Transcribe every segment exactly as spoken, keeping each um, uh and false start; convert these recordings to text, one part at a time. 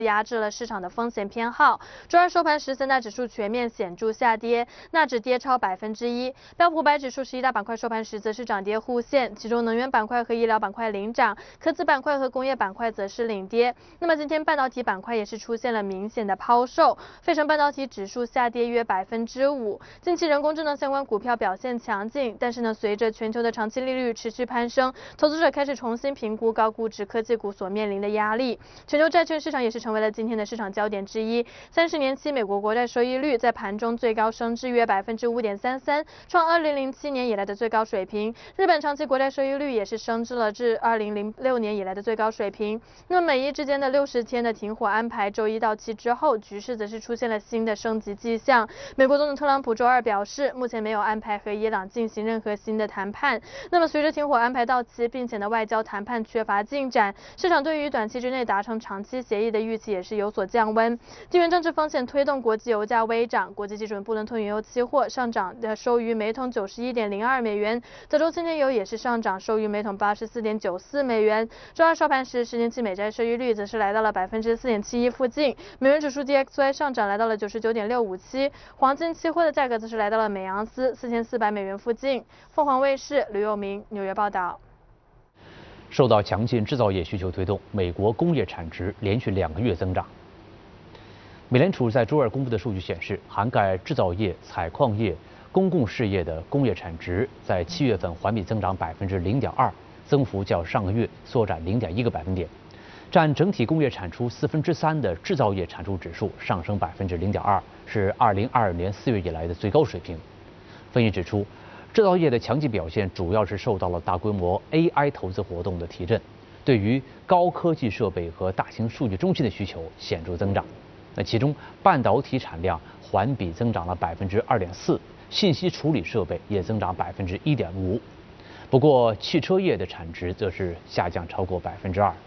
压制了市场的风险偏好。周二收盘时，三大指数全面显著下跌，纳指跌超百分之一，标普五百指数十一大板块收盘时则是涨跌互现，其中能源板块和医疗板块领涨，科技板块和工业板块则是领跌。那么今天半导体板块也是出现了明显的抛售，费城半导体指数下跌约百分之五。近期人工智能相关股票表现强劲，但是呢，随着全球的长期利率持续攀升，投资者开始重新评估高估值科技股所面临的压力。全球债券市场也是成为了今天的市场焦点之一。三十年期美国国债收益率在盘中最高升至约百分之五点三三，创二零零七年以来的最高水平。日本长期国债收益率也是升至了至二零零六年以来的最高水平。那么美伊之间的六十天的停火安排周一到期之后，局势则是出现了新的升级迹象。美国总统特朗普周二表示，目前没有安排和伊朗进行任何新的谈判。那么随着停火安排到期，并且呢外交谈判缺乏进展，市场对于短期之内达成长期协议的预期也是有所降温。地缘政治风险推动国际油价微涨，国际基准布伦特原油期货上涨的收于每桶九十一点零二美元，德州轻原油也是上涨，收于每桶八十四点九四美元。周二收盘时，十年期美债收益率则是来到了百分之四点七一附近，美元指数 D X Y 上涨来到了九十九点六五七，黄金期货的价格则是来到了每盎司四千四百美元附近。凤凰卫视吕佑明纽约报道。 受到强劲制造业需求推动，美国工业产值连续两个月增长。美联储在周二公布的数据显示，涵盖制造业、采矿业、公共事业的工业产值在七月份环比增长百分之零点二，增幅较上个月缩窄零点一个百分点。占整体工业产出四分之三的制造业产出指数上升百分之零点二，是二零二二年四月以来的最高水平。分析指出，制造业的强劲表现主要是受到了大规模 A I 投资活动的提振，对于高科技设备和大型数据中心的需求显著增长。那其中半导体产量环比增长了百分之二点四，信息处理设备也增长百分之一点五。不过汽车业的产值则是下降超过百分之二。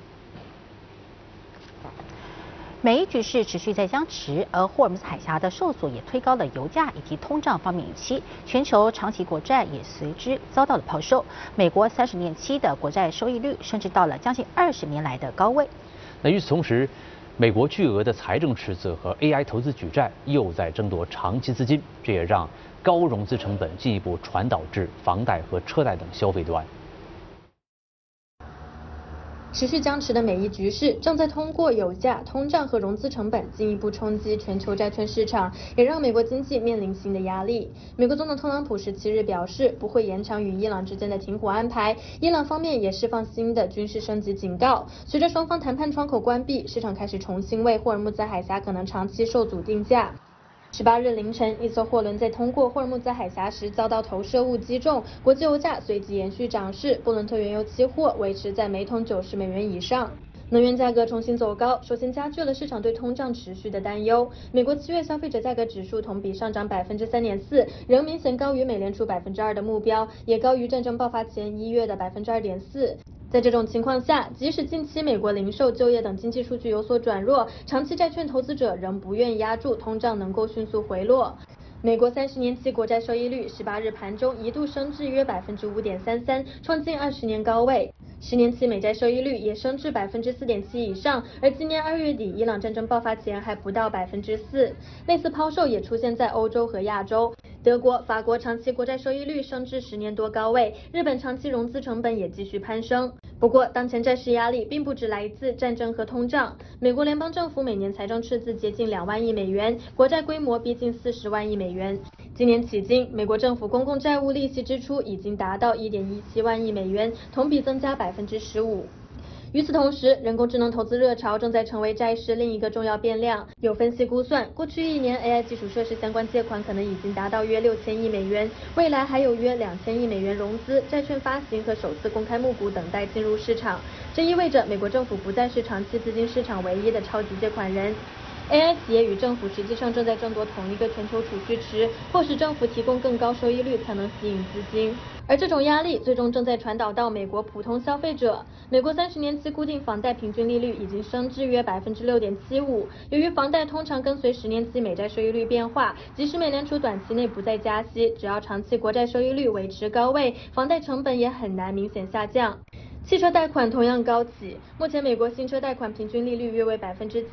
美伊局势持续在僵持，而霍尔木兹海峡的受阻也推高了油价以及通胀方面预期，全球长期国债也随之遭到了抛售。美国三十年期的国债收益率甚至到了将近二十年来的高位。 那与此同时，美国巨额的财政赤字和 A I 投资举债又在争夺长期资金，这也让高融资成本进一步传导至房贷和车贷等消费端。 持续僵持的美伊局势正在通过油价、通胀和融资成本进一步冲击全球债券市场，也让美国经济面临新的压力。美国总统特朗普十七日表示，不会延长与伊朗之间的停火安排。伊朗方面也释放新的军事升级警告。随着双方谈判窗口关闭，市场开始重新为霍尔木兹海峡可能长期受阻定价。十八日凌晨，一艘货轮在通过霍尔木兹海峡时遭到投射物击中，国际油价随即延续涨势，布伦特原油期货维持在每桶九十美元以上。能源价格重新走高，首先加剧了市场对通胀持续的担忧。美国七月消费者价格指数同比上涨百分之三点四，仍明显高于美联储百分之二的目标，也高于战争爆发前一月的百分之二点四。在这种情况下，即使近期美国零售、就业等经济数据有所转弱，长期债券投资者仍不愿压住通胀能够迅速回落。美国三十年期国债收益率十八日盘中一度升至约百分之五点三三，创近二十年高位。十年期美债收益率也升至百分之四点七以上，而今年二月底伊朗战争爆发前还不到百分之四。类似抛售也出现在欧洲和亚洲。德国、法国长期国债收益率升至十年多高位，日本长期融资成本也继续攀升。不过，当前债市压力并不只来自战争和通胀。美国联邦政府每年财政赤字接近两万亿美元，国债规模逼近四十万亿美元。今年迄今，美国政府公共债务利息支出已经达到一点一七万亿美元，同比增加百分之十五。与此同时，人工智能投资热潮正在成为债市另一个重要变量。有分析估算，过去一年 A I 基础设施相关借款可能已经达到约六千亿美元，未来还有约两千亿美元融资、债券发行和首次公开募股等待进入市场。这意味着美国政府不再是长期资金市场唯一的超级借款人。A I 企业与政府实际上正在争夺同一个全球储蓄池，迫使政府提供更高收益率才能吸引资金。而这种压力最终正在传导到美国普通消费者。美国三十年期固定房贷平均利率已经升至约百分之六点七五。由于房贷通常跟随十年期美债收益率变化，即使美联储短期内不再加息，只要长期国债收益率维持高位，房贷成本也很难明显下降。 汽车贷款同样高企，目前美国新车贷款平均利率约为百分之